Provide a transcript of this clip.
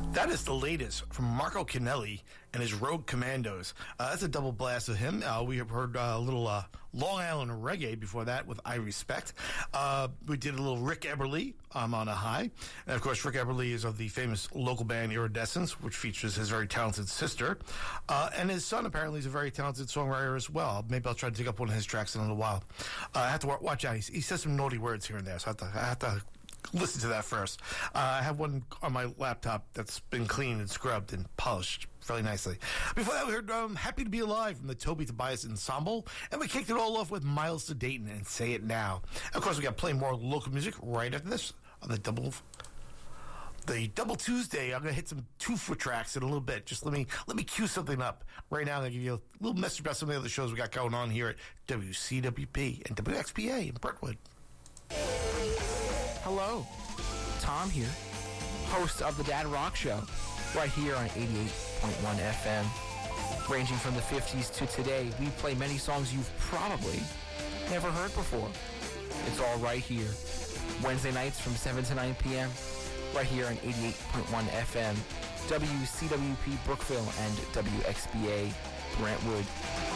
That is the latest from Marco Canelli and his Rogue Commandos. That's a double blast of him. We have heard a little Long Island reggae before that with I Respect. We did a little Rick Eberly, I'm on a High. And of course, Rick Eberly is of the famous local band Iridescence, which features his very talented sister. And his son apparently is a very talented songwriter as well. Maybe I'll try to dig up one of his tracks in a little while. I have to watch out. He says some naughty words here and there, so I have to listen to that first. I have one on my laptop that's been cleaned and scrubbed and polished fairly nicely. Before that, we heard Happy to Be Alive from the Toby Tobias Ensemble, and we kicked it all off with Miles to Dayton and Say It Now. Of course, we got plenty more local music right after this on the Double Tuesday. I'm going to hit some 2-foot tracks in a little bit. Just let me cue something up. Right now, I'm going to give you a little message about some of the other shows we got going on here at WCWP and WXPA in Brentwood. Hello, Tom here, host of the Dad Rock Show, right here on 88.1 FM. Ranging from the 50s to today, we play many songs you've probably never heard before. It's all right here. Wednesday nights from 7 to 9 p.m., right here on 88.1 FM, WCWP Brookville and WXBA Brentwood.